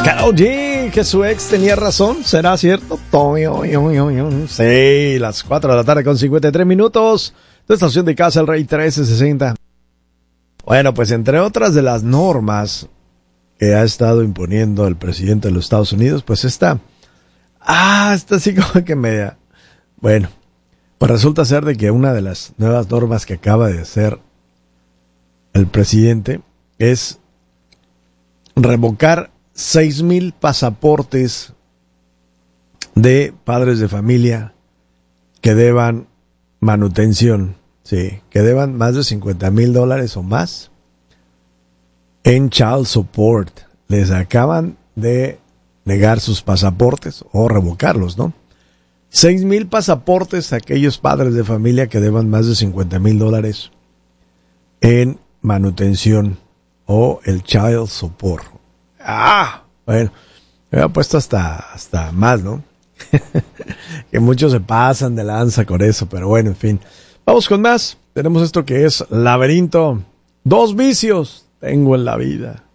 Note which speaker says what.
Speaker 1: Karol G, que su ex tenía razón, ¿será cierto? Sí, las 4 de la tarde con 53 minutos. Tu estación de casa, el Rey 1360. Bueno, pues entre otras de las normas que ha estado imponiendo el presidente de los Estados Unidos, pues esta así como que media. Bueno, pues resulta ser de que una de las nuevas normas que acaba de hacer el presidente es revocar 6,000 pasaportes de padres de familia que deban manutención, sí, que deban más de $50,000 o más en child support. Les acaban de negar sus pasaportes o revocarlos, ¿no? 6,000 pasaportes a aquellos padres de familia que deban más de $50,000 en manutención o el child support. Bueno, me había puesto hasta más, ¿no? Que muchos se pasan de lanza con eso, pero bueno, en fin. Vamos con más. Tenemos esto que es Laberinto. 2 vicios tengo en la vida.